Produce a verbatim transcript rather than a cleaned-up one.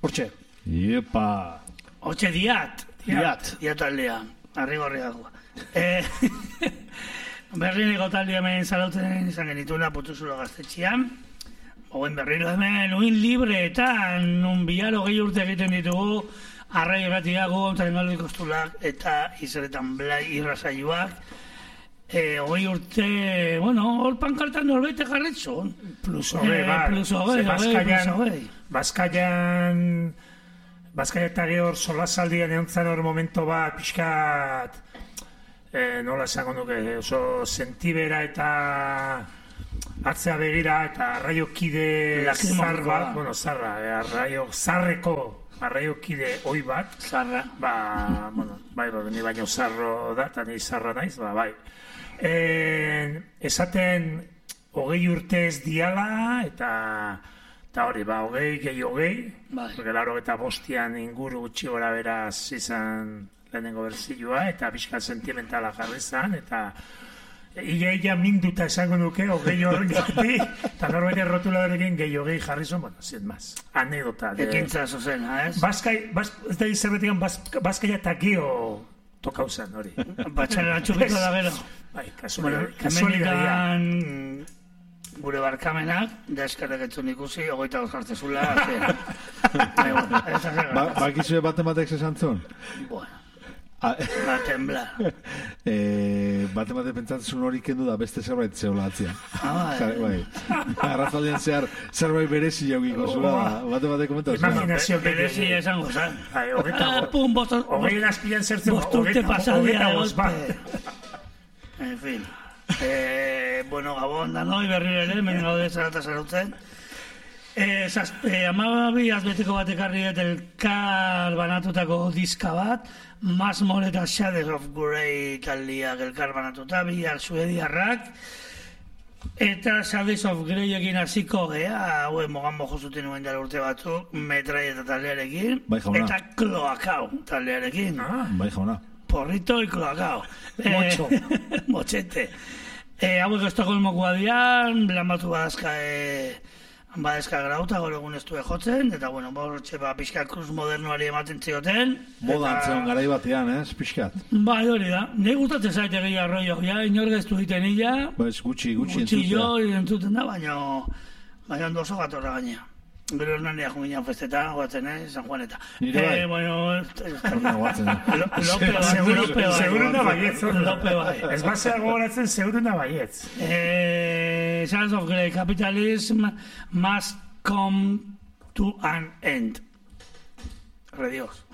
Hortxe. Iepa. Hortxe diat. Diat. Diat aldea. Arrigorriagoa. Berlineko taldea hemen zarauten izan genituna Putuzulo gaztetxean. Oen berriro hemen, uin libreetan, nun biharo gehi urte egiten ditugu, arrai erratiago, ontaren galdu ikostulak, eta izaretan blai irrasaioak. Eh, hogei urte, bueno, hor pankartan norbete jarretzun. Plus hogei, eh, bai. Plus hogei, hogei, plus hogei. Bazkaian, Bazkaian eta gehor solasaldian egontzan hor momento bat, pixkat, eh, nola esango nuke, oso sentibera eta atzea begira eta arraiokide zar bat, bueno, zarra, arraio, zarreko arraiokide oi bat. Zarra. Ba, bueno, bai, bai, ni baino zarro da, eta ni zarra naiz, ba, bai. Eh, esaten hogei urte ez diala, eta eta hori, ba, hogei, gehi hogei, bai. Porque laro eta bostian inguru gutxi gora beraz izan lehenengo berzilua, eta pixka sentimentala jarri zan, eta ia-ia minduta esango nuke, hogei horregatik, eta norbait errotuladorekin gehi hogei jarri zuen, bueno, zin maz, anekdota. Ekintza zozena, ez? Bazkai, ez da izerbetik, bazkaia eta geho tokau zen, hori. Batxaren atxupiko da gero. Bai, kasualidadia. Gure barkamenak, da eskarrek etzun ikusi, ogoita gozartzezula. Bakizue baten batek esan zuen? Bueno. Ba, tembla. Baten batek pentsatzen hori kendu da beste zerbait zehola atzia. Ah, bai. Arrazaldean zehar zerbait berezi jaukiko zula. Baten batek komentatu. Imaginazio berezi esango zan. Hogei azpilan zertzen. Bosturte pasadia de golpe. En fin. Bueno, Gabon, danoi berriro ere, hemen gaude zarata zarautzen. Amabi azbeteko bat ekarri dut elkar banatutako diska bat, Masmol eta Shades of Grey taldiak elkar banatuta, bihar suediarrak, eta Shades of Grey egin hasiko gea, hauen mogambo jozuten nuen dara urte batzuk, Metrai eta taldearekin, eta Kloakau taldearekin. Bai, jauna. Porrito y Kloakau. Mocho. Mochete. Hauek Estocolmokoa dian, lan batu badazka badazka grauta, gaur egun ez du jotzen, eta bueno, bortxe ba, pixka kruz modernoari ematen zioten. Modan zeon garai batean, ez, pixkat? Bai, hori da. Nei gustatzen zaite gehi arroio, ja, inorgeztu egiten illa. Baiz, gutxi, gutxi entzutea. Gutxi jo, entzuten da, baina baina ondo oso gatorra gainea. Gero hernanea junginan festetan, guatzen, eh, San Juaneta. Nire bai? Eh, bueno... Lope bai, seguruna baietz. Lope bai. Ez basea gogoratzen, seguruna baietz. Eh, Shades of Grey, capitalism must come to an end. Redios.